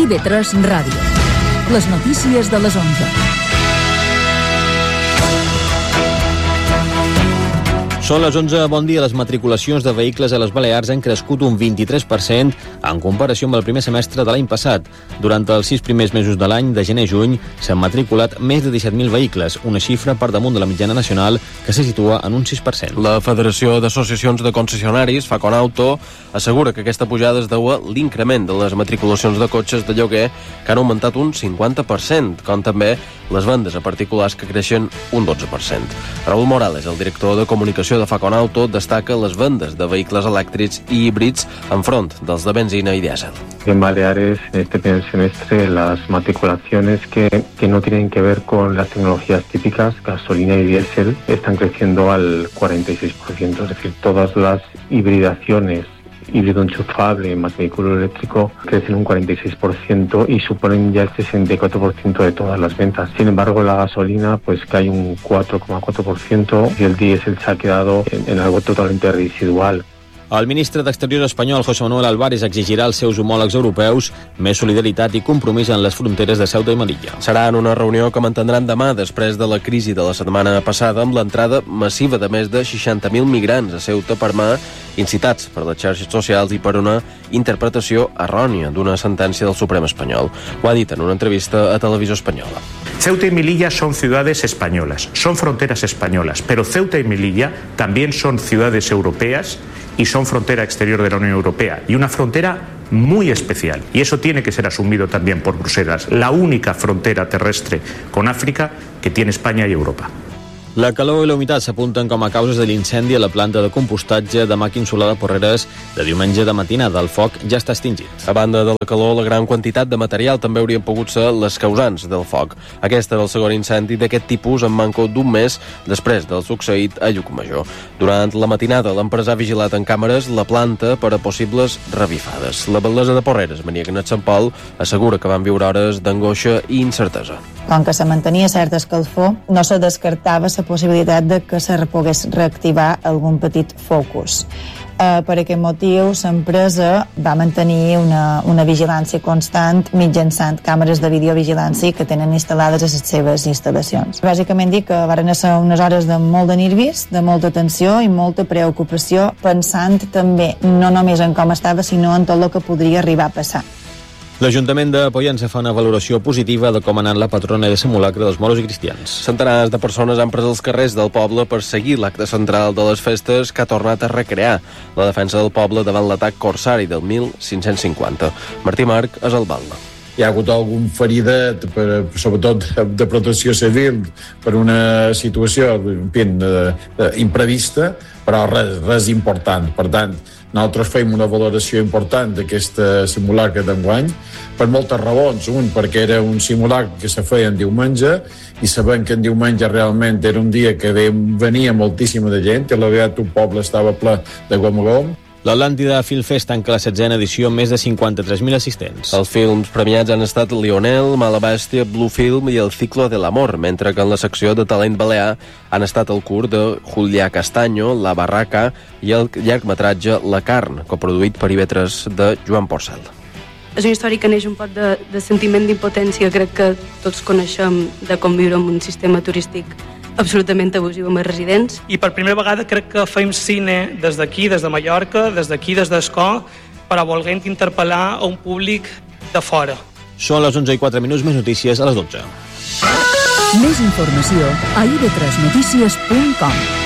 IB3 Ràdio. Les notícies de les 11. Són les 11, bon dia. Les matriculacions de vehicles a les Balears han crescut un 23% en comparació amb el primer semestre de l'any passat. Durant els 6 primers mesos de l'any, de gener a juny, s'han matriculat més de 17.000 vehicles, una xifra per damunt de la mitjana nacional que se situa en un 6%. La Federació d'Associacions de Concessionaris, Faconauto, assegura que aquesta pujada es deu a l'increment de les matriculacions de cotxes de lloguer, que han augmentat un 50%, com també les vendes a particulars, que creixen un 12%. Raúl Morales, el director de comunicació de Faconauto, destaca les vendes de vehicles elèctrics i híbrids enfront dels de benzina y diésel. En Baleares, en este primer semestre, las matriculaciones que no tienen que ver con las tecnologías típicas, gasolina y diésel, están creciendo al 46%. Es decir, todas las hibridaciones, híbrido enchufable más vehículo eléctrico, crecen un 46% y suponen ya el 64% de todas las ventas. Sin embargo, la gasolina pues cae un 4,4% y el diésel se ha quedado en algo totalmente residual. El ministre d'Exteriors espanyol, José Manuel Álvarez, exigirà als seus homòlegs europeus més solidaritat i compromís en les fronteres de Ceuta i Melilla. Serà en una reunió que mantindran demà després de la crisi de la setmana passada amb l'entrada massiva de més de 60.000 migrants a Ceuta per mà, incitats per les xarxes socials i per una interpretació errònia d'una sentència del Suprem espanyol. Ho ha dit en una entrevista a Televisió Espanyola. Ceuta y Melilla son ciudades españolas, son fronteras españolas, pero Ceuta y Melilla también son ciudades europeas y son frontera exterior de la Unión Europea, y una frontera muy especial, y eso tiene que ser asumido también por Bruselas, la única frontera terrestre con África que tiene España y Europa. La calor i la humitat s'apunten com a causes de l'incendi a la planta de compostatge de Màquina Solà de Porreres de diumenge de matinada. El foc ja està extingit. A banda de la calor, la gran quantitat de material també haurien pogut ser les causants del foc. Aquest era el segon incendi d'aquest tipus en manco d'un mes després del succeït a Llucmajor. Durant la matinada, l'empresa ha vigilat en càmeres la planta per a possibles revifades. La batllessa de Porreres, Maria Canet Sant Pol, assegura que van viure hores d'angoixa i incertesa. Com que se mantenia certa escalfor, no se descartava la possibilitat de que se pogués reactivar algun petit focus. Per aquest motiu, l'empresa va mantenir una vigilància constant mitjançant càmeres de videovigilància que tenen instal·lades a les seves instal·lacions. Bàsicament dic que van ser unes hores de molt de nervis, de molta tensió i molta preocupació, pensant també no només en com estava, sinó en tot el que podria arribar a passar. L'Ajuntament de Pollença fa una valoració positiva de com ha anat la patrona de simulacre dels moros i cristians. Centenars de persones han pres els carrers del poble per seguir l'acte central de les festes que ha tornat a recrear la defensa del poble davant l'atac corsari del 1550. Martí Marc és el Balma. Hi ha hagut algun feridet, sobretot de protecció civil, per una situació imprevista, però res important. Per tant, nosaltres fem una valoració important d'aquesta simulacre d'enguany per moltes raons. Un, perquè era un simulacre que se feia en diumenge i sabem que en diumenge realment era un dia que venia moltíssima de gent i a la vegada el poble estava ple de gom a gom. L'Atlàntida Film Fest tanca la 16a edició amb més de 53.000 assistents. Els films premiats han estat Lionel, Mala Bèstia, Blue Film i El Ciclo de l'Amor, mentre que en la secció de talent balear han estat el curt de Julià Castaño, La Barraca i el llargmetratge La Carn, coproduït per IB3 de Joan Porcel. És una història que neix un poc de sentiment d'impotència, crec que tots coneixem, de conviure amb un sistema turístic absolutament abusiu amb els residents. I per primera vegada crec que fem cine des d'aquí, des de Mallorca, des d'aquí, des d'Escó, però volent interpel·lar a un públic de fora. Són les 11:04, més notícies a les 12. Més informació a ib3notícies.com.